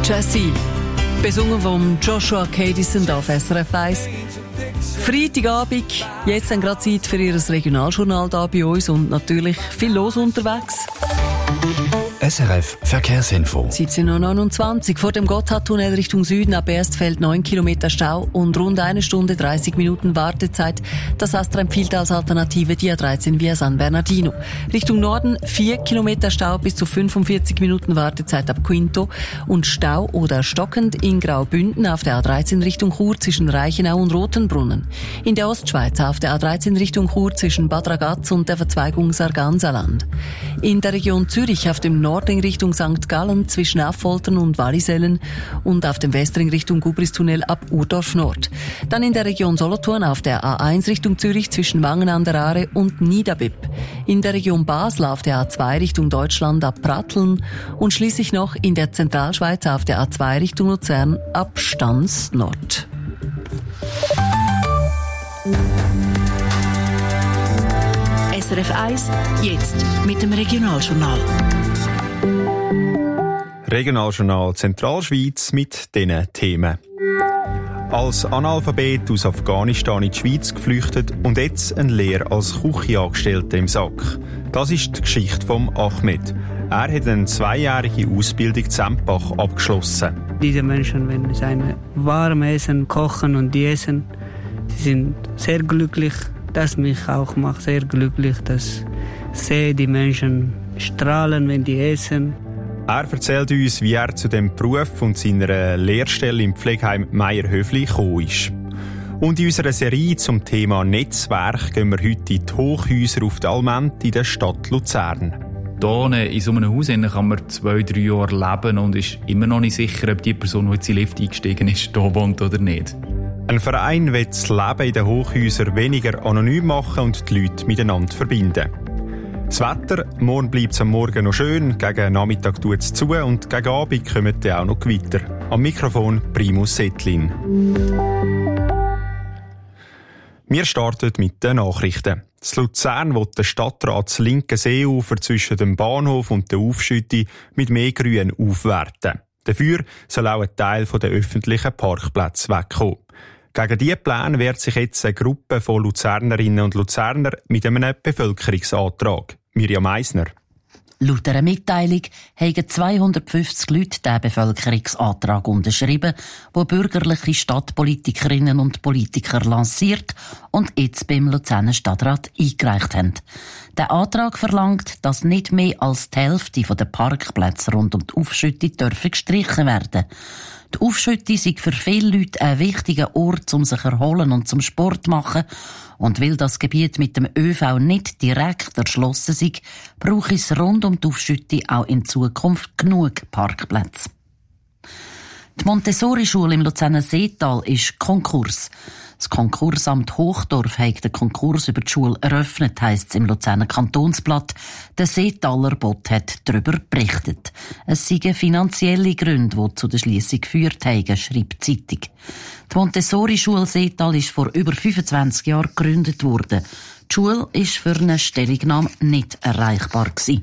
Jessie, besungen von Joshua Cadison auf SRF 1. Freitagabend, jetzt dann gerade Zeit für Ihr Regionaljournal da bei uns und natürlich viel los unterwegs. SRF Verkehrsinfo. 17.29 Uhr vor dem Gotthardtunnel Richtung Süden ab Erstfeld 9 Kilometer Stau und rund 1 Stunde 30 Minuten Wartezeit. Das Astra empfiehlt als Alternative die A13 via San Bernardino. Richtung Norden 4 Kilometer Stau bis zu 45 Minuten Wartezeit ab Quinto und Stau oder stockend in Graubünden auf der A13 Richtung Chur zwischen Reichenau und Rotenbrunnen. In der Ostschweiz auf der A13 Richtung Chur zwischen Bad Ragaz und der Verzweigung Sarganserland. In der Region Zürich auf dem Nordring Richtung St. Gallen zwischen Affoltern und Wallisellen und auf dem Westring Richtung Gubristunnel ab Urdorf Nord. Dann in der Region Solothurn auf der A1 Richtung Zürich zwischen Wangen an der Aare und Niederbipp. In der Region Basel auf der A2 Richtung Deutschland ab Pratteln und schließlich noch in der Zentralschweiz auf der A2 Richtung Luzern ab Stans Nord. SRF 1, jetzt mit dem Regionaljournal. Regionaljournal Zentralschweiz mit diesen Themen. Als Analphabet aus Afghanistan in die Schweiz geflüchtet und jetzt eine Lehre als Küchenangestellter im Sack. Das ist die Geschichte von Ahmed. Er hat eine 2-jährige Ausbildung in Sempach abgeschlossen. Diese Menschen, wenn sie ein warmes Essen kochen und die essen, sie sind sehr glücklich. Das mich auch macht sehr glücklich, dass ich sehe die Menschen strahlen, wenn die essen. Er erzählt uns, wie er zu dem Beruf und seiner Lehrstelle im Pflegeheim Meierhöfli gekommen ist. Und in unserer Serie zum Thema Netzwerk gehen wir heute in die Hochhäuser auf der Alment in der Stadt Luzern. Hier in so einem Haus kann man 2-3 Jahre leben und ist immer noch nicht sicher, ob die Person, die jetzt in den Lift eingestiegen ist, hier wohnt oder nicht. Ein Verein will das Leben in den Hochhäusern weniger anonym machen und die Leute miteinander verbinden. Das Wetter, morgen bleibt es am Morgen noch schön, gegen Nachmittag tut es zu und gegen Abend kommen dann auch noch Gewitter. Am Mikrofon Primus Settlin. Wir starten mit den Nachrichten. Das Luzern will den Stadtrat das linke Seeufer zwischen dem Bahnhof und der Aufschütte mit mehr Grün aufwerten. Dafür soll auch ein Teil der öffentlichen Parkplätze wegkommen. Gegen diese Pläne wehrt sich jetzt eine Gruppe von Luzernerinnen und Luzerner mit einem Bevölkerungsantrag. Mirjam Meisner. Laut einer Mitteilung haben 250 Leute diesen Bevölkerungsantrag unterschrieben, wo bürgerliche Stadtpolitikerinnen und Politiker lanciert und jetzt beim Luzerner Stadtrat eingereicht haben. Der Antrag verlangt, dass nicht mehr als die Hälfte der Parkplätze rund um die Aufschütte gestrichen werden. Die Aufschütte sind für viele Leute ein wichtiger Ort, um sich zu erholen und zum Sport zu machen. Und weil das Gebiet mit dem ÖV nicht direkt erschlossen ist, braucht es rund um die Aufschütte auch in Zukunft genug Parkplätze. Die Montessori-Schule im Luzerner Seetal ist Konkurs. Das Konkursamt Hochdorf hat den Konkurs über die Schule eröffnet, heisst es im Luzerner Kantonsblatt. Der Seetaler Bot hat darüber berichtet. Es seien finanzielle Gründe, die zu der Schliessung geführt haben, schreibt die Zeitung. Die Montessori-Schule Seetal ist vor über 25 Jahren gegründet worden. Die Schule war für eine Stellungnahme nicht erreichbar gewesen.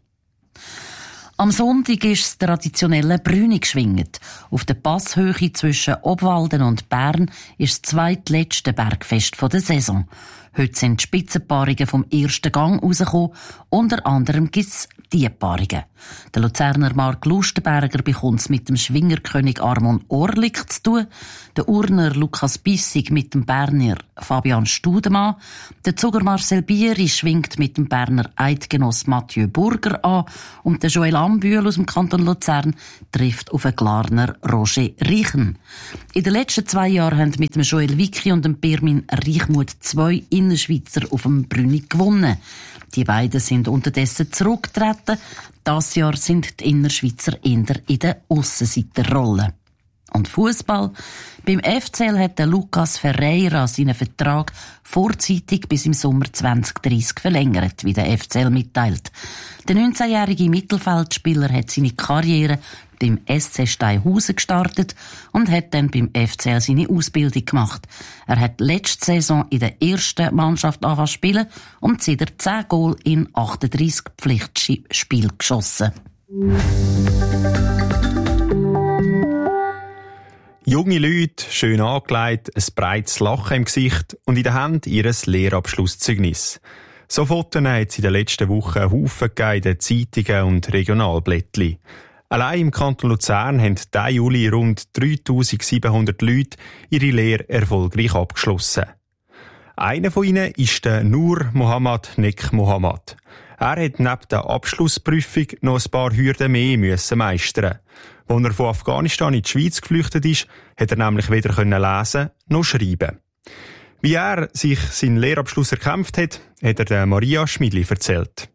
Am Sonntag ist das traditionelle Brüni geschwingt. Auf der Passhöhe zwischen Obwalden und Bern ist das zweitletzte Bergfest der Saison. Heute sind die Spitzenpaarungen vom ersten Gang rausgekommen. Unter anderem gibt es diese Paarungen. Der Luzerner Marc Lustenberger bekommt es mit dem Schwingerkönig Armon Orlik zu tun, der Urner Lukas Bissig mit dem Berner Fabian Studemann, der Zuger Marcel Bieri schwingt mit dem Berner Eidgenoss Mathieu Burger an und der Joel Ambühl aus dem Kanton Luzern trifft auf den Glarner Roger Reichen. In den letzten 2 Jahren haben mit dem Joel Wicki und dem Pirmin Reichmuth 2 Innerschweizer auf dem Brüni gewonnen. Die beiden sind unterdessen zurückgetreten. Dieses Jahr sind die Innerschweizer eher in der Aussenseiterrolle. Und Fußball. Beim FCL hat der Lucas Ferreira seinen Vertrag vorzeitig bis im Sommer 2030 verlängert, wie der FCL mitteilt. Der 19-jährige Mittelfeldspieler hat seine Karriere beim SC Steinhausen gestartet und hat dann beim FCL seine Ausbildung gemacht. Er hat letzte Saison in der ersten Mannschaft angefangen zu spielen und seitdem 10 Goal in 38 Pflichtspielen geschossen. Junge Leute, schön angelegt, ein breites Lachen im Gesicht und in der Hand ihr Lehrabschlusszeugnis. So Fotos hat es in den letzten Wochen Haufen in den Zeitungen und Regionalblättchen. Allein im Kanton Luzern haben diesen Juli rund 3700 Leute ihre Lehre erfolgreich abgeschlossen. Einer von ihnen ist der Nur Mohammad Nek Mohammad. Er hat neben der Abschlussprüfung noch ein paar Hürden mehr meistern. Als er von Afghanistan in die Schweiz geflüchtet ist, hat er nämlich weder lesen noch schreiben. Wie er sich seinen Lehrabschluss erkämpft hat er der Maria Schmidli erzählt.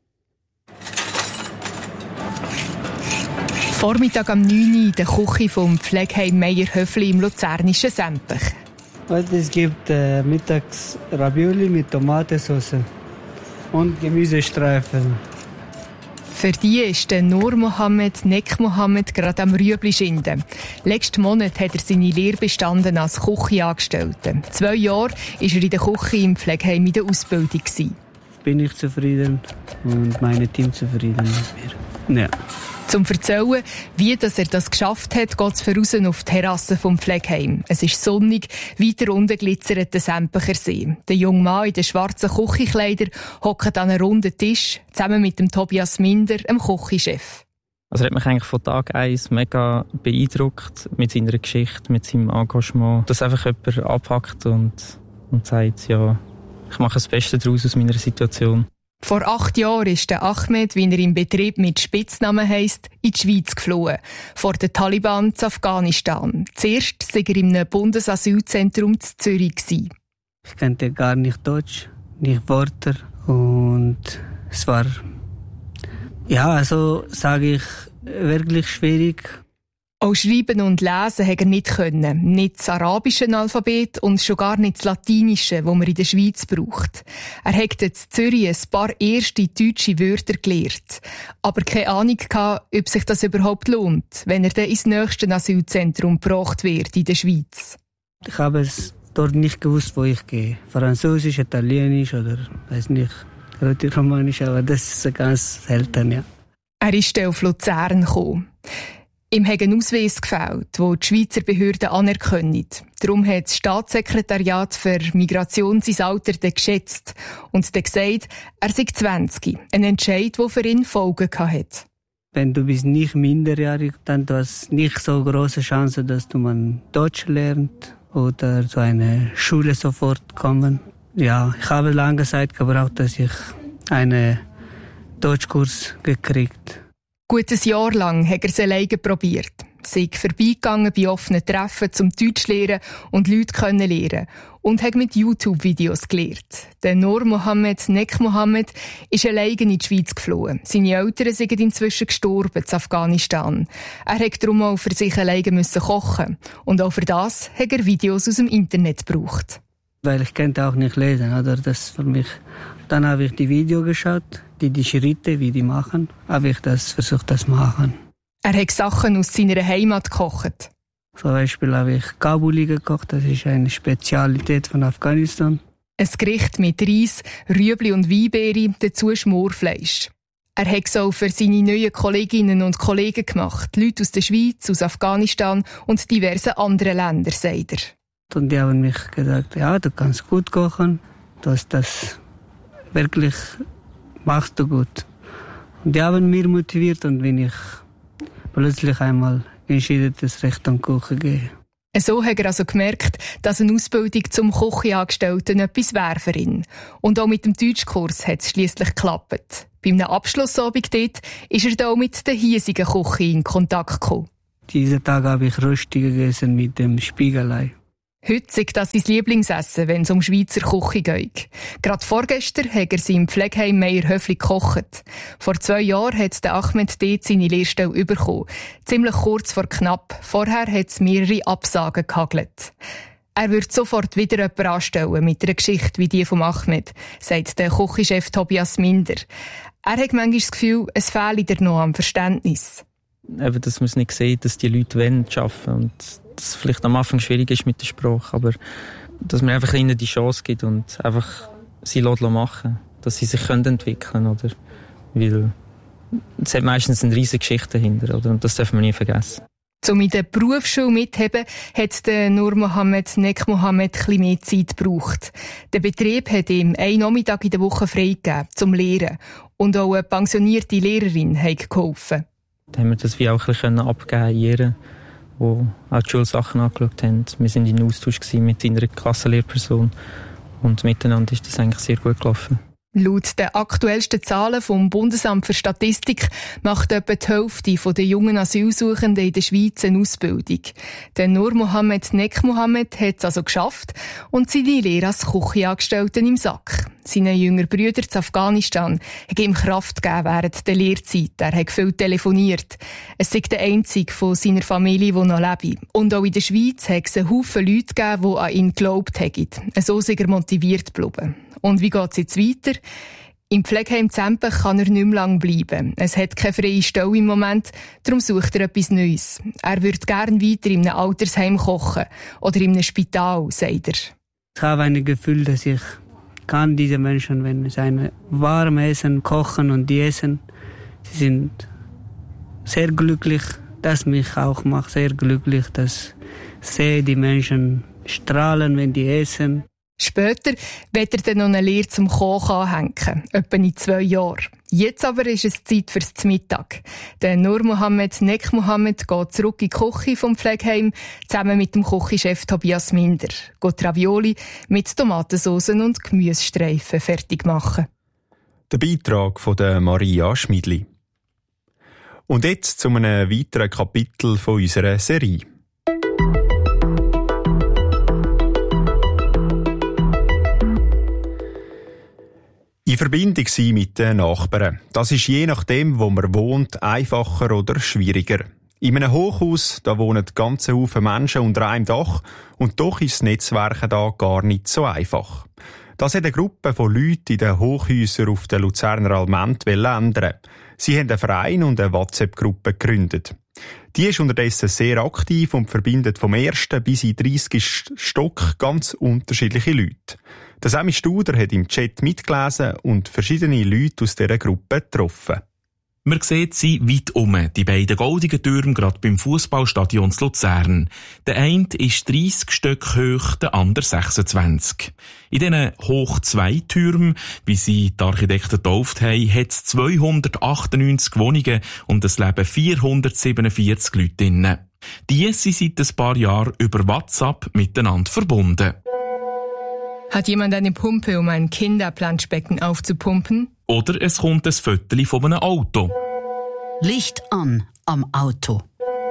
Vormittag am 9 Uhr in der Küche vom Pflegeheim Meierhöfli im luzernischen Sempach. Es gibt mittags Ravioli mit Tomatensauce und Gemüsestreifen. Für die ist der Nur Mohammad Nek Mohammad gerade am Rüebli schinden. Letzten Monat hat er seine Lehre bestanden als Küchenangestellter. 2 Jahre war er in der Küche im Pflegeheim in der Ausbildung. Bin ich zufrieden und mein Team zufrieden mit mir. Ja. Zum Erzählen, wie er das geschafft hat, geht es voraus auf die Terrasse vom Pflegeheim. Es ist sonnig, weiter unten glitzert der Sempacher See. Der junge Mann in den schwarzen Küchenkleidern hockt an einem runden Tisch, zusammen mit dem Tobias Minder, dem Küchenchef. Also er hat mich eigentlich von Tag 1 mega beeindruckt mit seiner Geschichte, mit seinem Engagement. Dass einfach jemand anpackt und sagt, ja, ich mache das Beste daraus aus meiner Situation. Vor 8 Jahren ist der Ahmed, wie er im Betrieb mit Spitznamen heisst, in die Schweiz geflohen. Vor den Taliban zu Afghanistan. Zuerst war er in einem Bundesasylzentrum in Zürich. Ich kannte gar nicht Deutsch, nicht Wörter. Und es war, sage ich, wirklich schwierig. Auch Schreiben und Lesen konnte er nicht können. Nicht das arabische Alphabet und schon gar nicht das latinische, das man in der Schweiz braucht. Er hat in Zürich ein paar erste deutsche Wörter gelernt. Aber keine Ahnung gehabt, ob sich das überhaupt lohnt, wenn er dann ins nächste Asylzentrum gebracht wird in der Schweiz. Ich habe es dort nicht gewusst, wo ich gehe. Französisch, Italienisch oder weiß nicht, Romanisch, aber das ist ganz selten, ja. Er ist dann auf Luzern gekommen. Ihm hat ein Ausweis gefällt, den die Schweizer Behörden anerkennen. Darum hat das Staatssekretariat für Migration sein Alter geschätzt und dann gesagt, er sei 20. Ein Entscheid, der für ihn Folgen hatte. Wenn du bist nicht minderjährig, dann du hast nicht so große Chance, dass du man Deutsch lernt oder zu einer Schule sofort kommen. Ja, ich habe lange Zeit gebraucht, dass ich einen Deutschkurs gekriegt. Gut ein Jahr lang hat er es alleine probiert. Sei vorbeigegangen bei offenen Treffen zum Deutsch lernen und Leute lernen. Und hat mit YouTube-Videos gelernt. Der Nur Mohammad Nek Mohammad ist alleine in die Schweiz geflohen. Seine Eltern sind inzwischen gestorben in Afghanistan. Er musste darum auch für sich alleine kochen. Und auch für das hat er Videos aus dem Internet gebraucht. Weil ich konnte auch nicht lesen, oder? Das für mich. Dann habe ich die Video geschaut, die Schritte, wie die machen, habe ich versucht, das zu machen. Er hat Sachen aus seiner Heimat gekocht. Zum Beispiel habe ich Kabuli gekocht, das ist eine Spezialität von Afghanistan. Ein Gericht mit Reis, Rüebli und Weinbeere, dazu Schmorfleisch. Er hat es auch für seine neuen Kolleginnen und Kollegen gemacht, Leute aus der Schweiz, aus Afghanistan und diversen anderen Ländern, sagt er. Und die haben mich gesagt, ja, du kannst gut kochen, du hast das wirklich machst du gut. Und die haben mich motiviert und bin ich plötzlich einmal entschieden, dass ich Richtung Küche gehe. So hat er also gemerkt, dass eine Ausbildung zum Küchenangestellten etwas wäre für ihn. Und auch mit dem Deutschkurs hat es schliesslich geklappt. Bei einem Abschlussabend dort ist er da auch mit der hiesigen Küche in Kontakt gekommen. Diesen Tag habe ich Rösti gegessen mit dem Spiegelei. Heute ist das sein Lieblingsessen, wenn es um Schweizer Küche geht. Gerade vorgestern hat er sie im Pflegeheim Meierhöfli gekocht. Vor 2 Jahren hat der Ahmed dort seine Lehrstelle bekommen. Ziemlich kurz vor knapp. Vorher hat es mehrere Absagen gehagelt. Er würde sofort wieder jemanden anstellen mit einer Geschichte wie die von Ahmed, sagt der Küchenchef Tobias Minder. Er hat manchmal das Gefühl, es fehle dir noch am Verständnis. Eben, dass man es nicht sieht, dass die Leute arbeiten wollen und dass es vielleicht am Anfang schwierig ist mit der Sprache, aber dass man einfach ihnen die Chance gibt und einfach sie machen, dass sie sich entwickeln können, oder? Weil es hat meistens eine riesige Geschichte dahinter, oder? Und das darf man nie vergessen. Um in der Berufsschule mitzuheben, hat Nur Mohammed Nek Mohammed etwas mehr Zeit gebraucht. Der Betrieb hat ihm einen Nachmittag in der Woche freigegeben, zum Lehren. Und auch eine pensionierte Lehrerin hat geholfen. Da haben wir das wie auch ein bisschen abgeben, die auch die Schulsachen angeschaut haben. Wir waren in Austausch mit einer Klassenlehrperson und miteinander ist das eigentlich sehr gut gelaufen. Laut den aktuellsten Zahlen vom Bundesamt für Statistik macht etwa die Hälfte der jungen Asylsuchenden in der Schweiz eine Ausbildung. Der Nur Mohammed Nek Mohammed hat es also geschafft und seine Lehre als Küchenangestellten im Sack. Seine jüngeren Brüder in Afghanistan haben ihm Kraft gegeben während der Lehrzeit. Er hat viel telefoniert. Es ist der einzige von seiner Familie, der noch lebt. Und auch in der Schweiz hat es einen Haufen Leute gegeben, die an ihn geglaubt haben. So ist er motiviert geblieben. Und wie geht es jetzt weiter? Im Pflegeheim Zempen kann er nicht mehr lange bleiben. Es hat keine freie Stelle im Moment, darum sucht er etwas Neues. Er würde gerne weiter in einem Altersheim kochen oder in einem Spital, sagt er. Ich habe ein Gefühl, dass ich kann diese Menschen, wenn sie ein warmes Essen kochen und die essen, sie sind sehr glücklich. Das mich auch macht sehr glücklich, dass sehe die Menschen strahlen, wenn die essen. Später wird er dann noch eine Lehre zum Kochen anhängen, etwa in 2 Jahren. Jetzt aber ist es Zeit fürs Mittag. Der Nur Mohammed Nek Mohammed geht zurück in die Küche vom Pflegeheim, zusammen mit dem Küchenchef Tobias Minder. Geht Ravioli mit Tomatensauce und Gemüsestreifen fertig machen. Der Beitrag von der Maria Schmidli. Und jetzt zu einem weiteren Kapitel von unserer Serie. In Verbindung sein mit den Nachbarn. Das ist je nachdem, wo man wohnt, einfacher oder schwieriger. In einem Hochhaus, da wohnen ganze Haufen Menschen unter einem Dach und doch ist das Netzwerken da gar nicht so einfach. Das hat eine Gruppe von Leuten in den Hochhäusern auf der Luzerner Allmend ändern. Sie haben einen Verein und eine WhatsApp-Gruppe gegründet. Die ist unterdessen sehr aktiv und verbindet vom 1. bis in 30. Stock ganz unterschiedliche Leute. Der Sammy Studer hat im Chat mitgelesen und verschiedene Leute aus dieser Gruppe getroffen. Man sieht sie weit um, die beiden goldigen Türme gerade beim Fußballstadion Luzern. Der eine ist 30 Stück hoch, der andere 26. In diesen hoch 2 Türmen, wie sie die Architekten getauft haben, hat es 298 Wohnungen und es leben 447 Leute drin. Die sind seit ein paar Jahren über WhatsApp miteinander verbunden. Hat jemand eine Pumpe, um ein Kinderplanschbecken aufzupumpen? Oder es kommt ein Foto von einem Auto. Licht an am Auto.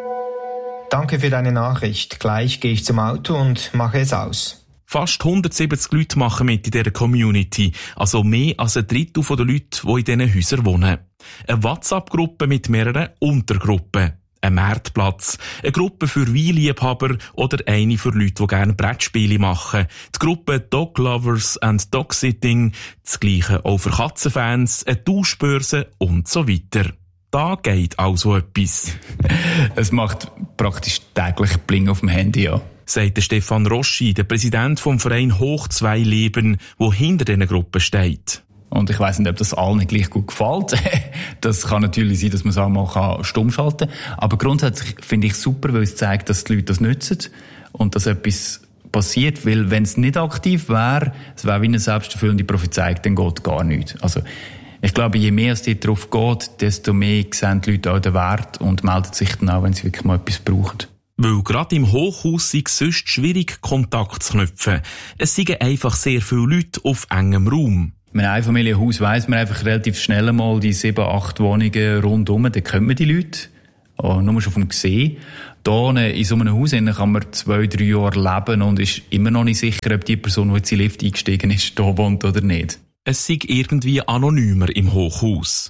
Danke für deine Nachricht. Gleich gehe ich zum Auto und mache es aus. Fast 170 Leute machen mit in dieser Community, also mehr als ein Drittel der Leute, die in diesen Häusern wohnen. Eine WhatsApp-Gruppe mit mehreren Untergruppen. Ein Marktplatz, eine Gruppe für Weinliebhaber oder eine für Leute, die gerne Brettspiele machen. Die Gruppe Dog Lovers and Dog Sitting, das Gleiche auch für Katzenfans, eine Tauschbörse und so weiter. Da geht also etwas. Es macht praktisch täglich Bling auf dem Handy, ja. Sagt Stefan Roschi, der Präsident vom Verein Hoch 2 Leben, der hinter diesen Gruppen steht. Und ich weiss nicht, ob das allen gleich gut gefällt. Das kann natürlich sein, dass man es auch mal stumm schalten kann. Aber grundsätzlich finde ich super, weil es zeigt, dass die Leute das nutzen und dass etwas passiert. Weil wenn es nicht aktiv wäre, es wäre wie eine selbsterfüllende Prophezeiung, dann geht gar nichts. Also, ich glaube, je mehr es dir darauf geht, desto mehr sehen die Leute auch den Wert und melden sich dann auch, wenn sie wirklich mal etwas brauchen. Weil gerade im Hochhaus sei es sonst schwierig, Kontakt zu knüpfen. Es seien einfach sehr viele Leute auf engem Raum. In einem Einfamilienhaus weiss man einfach relativ schnell mal die 7, 8 Wohnungen rundum, da kennen wir die Leute. Oh, nur schon vom Gesehen. Hier in so einem Haus kann man 2, 3 Jahre leben und ist immer noch nicht sicher, ob die Person, die jetzt in den Lift eingestiegen ist, hier wohnt oder nicht. Es sei irgendwie anonymer im Hochhaus.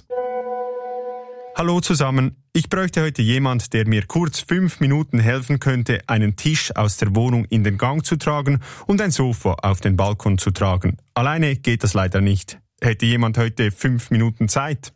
Hallo zusammen. Ich bräuchte heute jemand, der mir kurz 5 Minuten helfen könnte, einen Tisch aus der Wohnung in den Gang zu tragen und ein Sofa auf den Balkon zu tragen. Alleine geht das leider nicht. Hätte jemand heute 5 Minuten Zeit?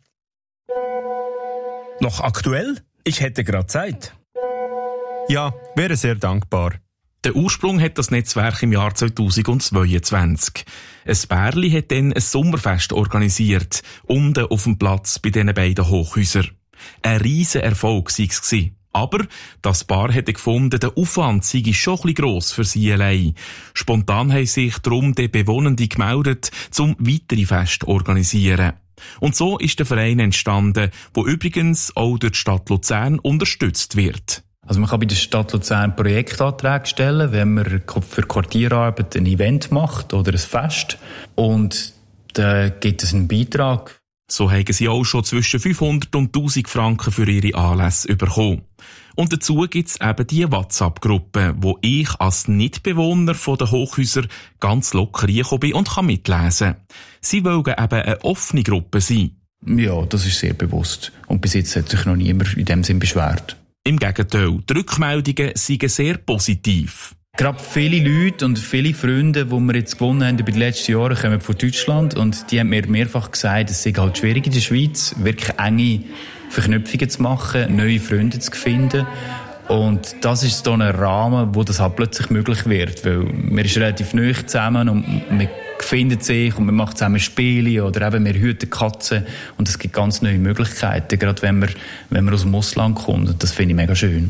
Noch aktuell? Ich hätte gerade Zeit. Ja, wäre sehr dankbar. Der Ursprung hat das Netzwerk im Jahr 2022. Ein Bärli hat dann ein Sommerfest organisiert, unten auf dem Platz bei diesen beiden Hochhäusern. Ein riesen Erfolg war es. Aber das Paar hätte gefunden, der Aufwand sei schon ein bisschen gross für sie allein. Spontan haben sich darum die Bewohnenden gemeldet, um weitere Feste zu organisieren. Und so ist der Verein entstanden, der übrigens auch durch die Stadt Luzern unterstützt wird. Also man kann bei der Stadt Luzern Projektanträge stellen, wenn man für Quartierarbeit ein Event macht oder ein Fest. Und da gibt es einen Beitrag. So haben sie auch schon zwischen 500 und 1000 Franken für ihre Anlässe bekommen. Und dazu gibt es eben die WhatsApp-Gruppe, wo ich als Nichtbewohner der Hochhäuser ganz locker reingekommen bin und kann mitlesen. Sie wollen eben eine offene Gruppe sein. Ja, das ist sehr bewusst. Und bis jetzt hat sich noch niemand in dem Sinn beschwert. Im Gegenteil, die Rückmeldungen sind sehr positiv. Gerade viele Leute und viele Freunde, die wir jetzt gewonnen haben über die letzten Jahre, kommen von Deutschland und die haben mir mehrfach gesagt, es sei halt schwierig in der Schweiz, wirklich enge Verknüpfungen zu machen, neue Freunde zu finden. Und das ist so ein Rahmen, wo das halt plötzlich möglich wird, weil man ist relativ nahe zusammen und man findet sich und man macht zusammen Spiele oder eben wir hüten Katzen und es gibt ganz neue Möglichkeiten, gerade wenn man aus dem Ausland kommt und das finde ich mega schön.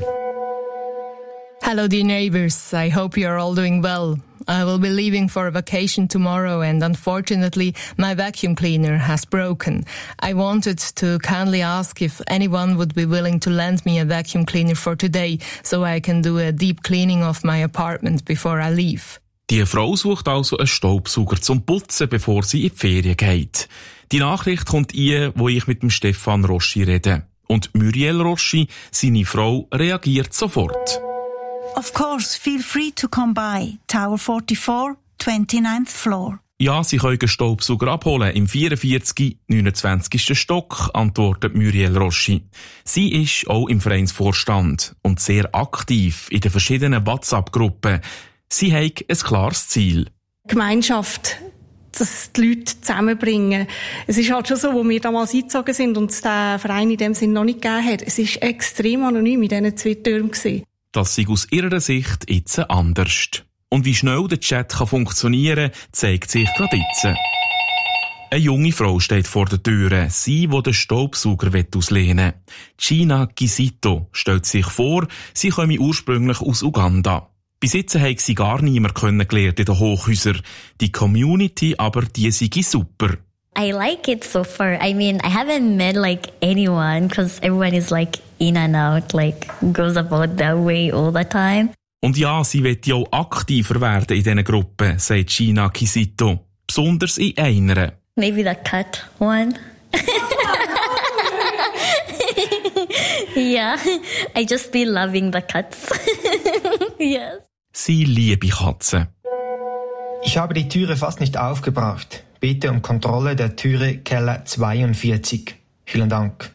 Hello dear neighbours, I hope you are all doing well. I will be leaving for a vacation tomorrow and unfortunately my vacuum cleaner has broken. I wanted to kindly ask if anyone would be willing to lend me a vacuum cleaner for today so I can do a deep cleaning of my apartment before I leave. Die Frau sucht also einen Staubsauger zum Putzen, bevor sie in die Ferien geht. Die Nachricht kommt ihr, wo ich mit dem Stefan Roschi rede. Und Muriel Roschi, seine Frau, reagiert sofort. Of course, feel free to come by. Tower 44, 29th floor. Ja, Sie können einen Staubsauger abholen im 44. 29. Stock, antwortet Muriel Roschi. Sie ist auch im Vereinsvorstand und sehr aktiv in den verschiedenen WhatsApp-Gruppen. Sie hat ein klares Ziel. Gemeinschaft, dass die Leute zusammenbringen. Es ist halt schon so, wo wir damals eingezogen sind und es den Verein in dem Sinn noch nicht gegeben hat. Es ist extrem anonym in diesen 2 Türmen gewesen. Das sei aus ihrer Sicht jetzt anders. Und wie schnell der Chat funktionieren kann, zeigt sich gerade jetzt. Eine junge Frau steht vor der Tür, sie, die den Staubsauger auslehnen will. Gina Kisito stellt sich vor, sie komme ursprünglich aus Uganda. Bis jetzt hat sie gar niemand kennengelernt in den Hochhäusern. Die Community aber, die sei super. I like it so far. I mean, I haven't met anyone because everyone is in and out, goes about that way all the time. Und ja, sie will ja auch aktiver werden in diesen Gruppen, sagt Gina Kisito. Besonders in einer. Maybe the cat one. Yeah, I just be loving the cats. Yes. Sie liebe Katzen. Ich habe die Türe fast nicht aufgebracht. Bitte um Kontrolle der Türe Keller 42. Vielen Dank.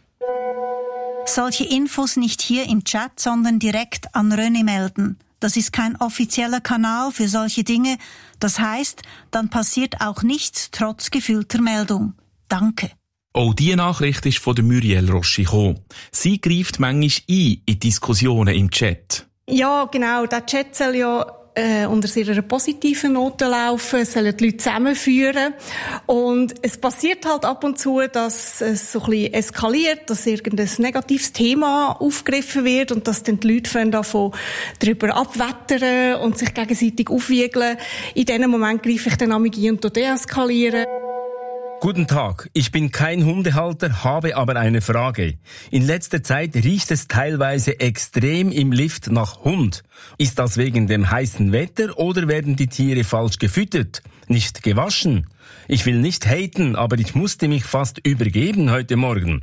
Solche Infos nicht hier im Chat, sondern direkt an René melden. Das ist kein offizieller Kanal für solche Dinge. Das heißt, dann passiert auch nichts trotz gefühlter Meldung. Danke. Auch diese Nachricht ist von der Muriel Roschi gekommen. Sie greift manchmal ein in Diskussionen im Chat. Ja, genau. Der Chat soll ja unter sehr positiven Note laufen, sollen die Leute zusammenführen. Und es passiert halt ab und zu, dass es so ein bisschen eskaliert, dass irgendein negatives Thema aufgegriffen wird und dass dann die Leute davon darüber abwettern und sich gegenseitig aufwiegeln. In diesem Moment greife ich dann ein und deeskalieren. Guten Tag, ich bin kein Hundehalter, habe aber eine Frage. In letzter Zeit riecht es teilweise extrem im Lift nach Hund. Ist das wegen dem heißen Wetter oder werden die Tiere falsch gefüttert, nicht gewaschen? Ich will nicht haten, aber ich musste mich fast übergeben heute Morgen.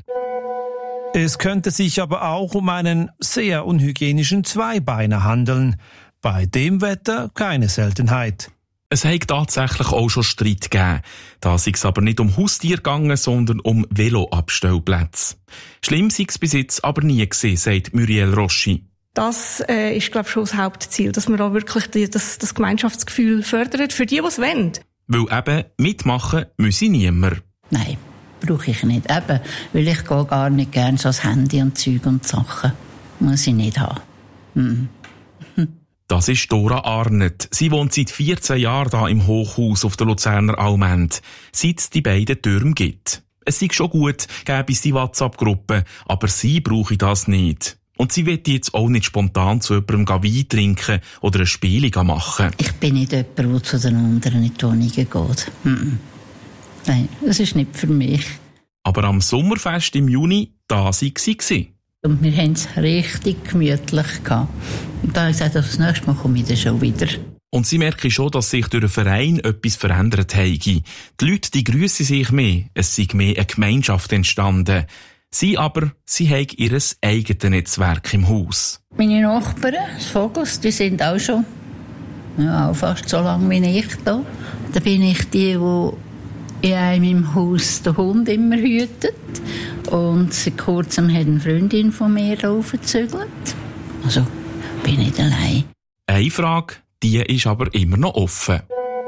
Es könnte sich aber auch um einen sehr unhygienischen Zweibeiner handeln. Bei dem Wetter keine Seltenheit. Es hat tatsächlich auch schon Streit gegeben. Da sei es aber nicht um Haustiere gegangen, sondern um Veloabstellplätze. Schlimm sei es bis jetzt aber nie gewesen, sagt Muriel Roschi. Das ist, glaube ich, schon das Hauptziel, dass man da wirklich das Gemeinschaftsgefühl fördert für die es wollen. Weil eben mitmachen müsse niemand. Nein, brauche ich nicht. Eben, weil ich gehe gar nicht gerne so das Handy und Zeug und Sachen. Muss ich nicht haben. Das ist Dora Arnett. Sie wohnt seit 14 Jahren hier im Hochhaus auf der Luzerner Allmend, seit es die beiden Türme gibt. Es sei schon gut, gäbe es die WhatsApp-Gruppe, aber sie brauche das nicht. Und sie will jetzt auch nicht spontan zu jemandem Wein trinken oder ein Spiel machen. Ich bin nicht jemand, der zu den anderen in die Wohnungen geht. Nein, das ist nicht für mich. Aber am Sommerfest im Juni, da war sie. Und wir haben es richtig gemütlich gehabt. Und da habe ich gesagt, das nächste Mal komme ich dann schon wieder. Und sie merken schon, dass sich durch den Verein etwas verändert habe. Die Leute, die grüssen sich mehr. Es sei mehr eine Gemeinschaft entstanden. Sie haben ihr eigenes Netzwerk im Haus. Meine Nachbarn, die Vogels, die sind auch schon auch fast so lange wie ich da. Da bin ich die in einem Haus den Hund immer hütet. Und seit kurzem hat eine Freundin von mir raufgezügelt. Also bin ich allein. Eine Frage, die ist aber immer noch offen.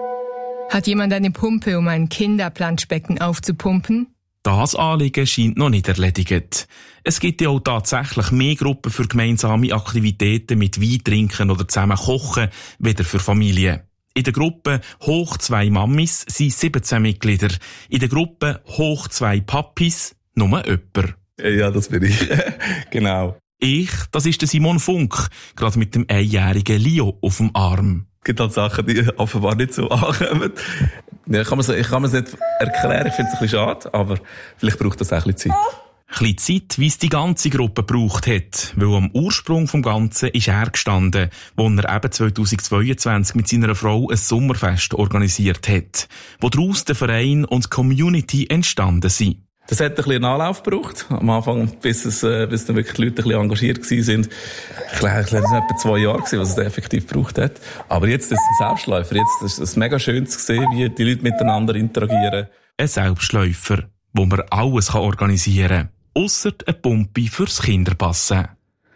Hat jemand eine Pumpe, um ein Kinderplanschbecken aufzupumpen? Das Anliegen scheint noch nicht erledigt. Es gibt ja auch tatsächlich mehr Gruppen für gemeinsame Aktivitäten mit Wein trinken oder zusammen kochen, weder für Familien. In der Gruppe Hoch 2 Mammis sind 17 Mitglieder. In der Gruppe Hoch 2 Papis nur jemand. Ja, das bin ich. Genau. Das ist der Simon Funk, gerade mit dem einjährigen Leo auf dem Arm. Es gibt halt Sachen, die offenbar nicht so ankommen. Ja, ich kann mir es nicht erklären, ich finde es ein bisschen schade, aber vielleicht braucht das auch ein bisschen Zeit. Ein bisschen Zeit, wie es die ganze Gruppe gebraucht hat, weil am Ursprung vom Ganzen ist er gestanden, wo er eben 2022 mit seiner Frau ein Sommerfest organisiert hat, wo daraus der Verein und die Community entstanden sind. Das hat ein bisschen Anlauf gebraucht. Am Anfang, bis dann wirklich die Leute ein bisschen engagiert waren. Ich glaube, es waren etwa 2 Jahre, was es effektiv gebraucht hat. Aber jetzt ist es ein Selbstläufer. Jetzt ist es mega schön zu sehen, wie die Leute miteinander interagieren. Ein Selbstläufer, wo man alles organisieren kann. Ausser eine Pumpe fürs Kinderpassen.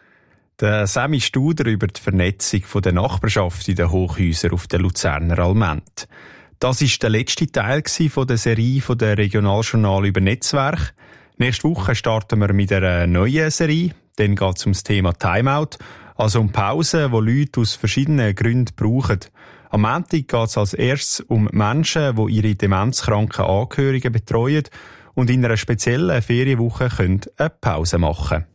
Der Sammy Studer über die Vernetzung der Nachbarschaft in den Hochhäusern auf der Luzerner Allmend. Das war der letzte Teil der Serie der Regionaljournal über Netzwerk. Nächste Woche starten wir mit einer neuen Serie. Dann geht es um das Thema Timeout, also um Pausen, die Leute aus verschiedenen Gründen brauchen. Am Montag geht es als erstes um Menschen, die ihre demenzkranken Angehörigen betreuen und in einer speziellen Ferienwoche eine Pause machen können.